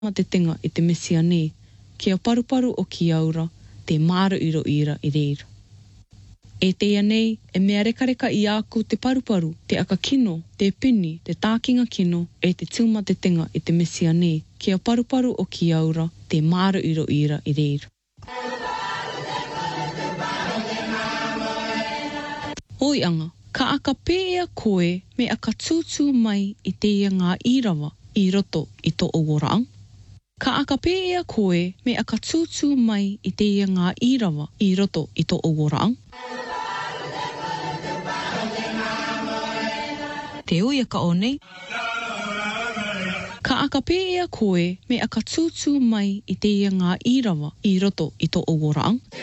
Ma te tinga I te mesia nei, kia paruparu o ki aura, te māru iro ira I reira. E teia nei, e mea rekareka I aku te paruparu, te aka kino, te pini, te tākinga kino, e te tūma te tinga I te mesia nei, kia paruparu o ki aura, te māru iro ira I reira. Oi anga, ka aka pēea koe me aka tūtū mai I teia ngā irawa I roto I tō oworaang. Ka aka pēea koe me aka tūtū mai I teia ngā irawa I roto I tō oworaang. Te oia ka o nei. Ka aka pēea koe me aka tūtū mai I teia ngā irawa I roto I tō oworaang.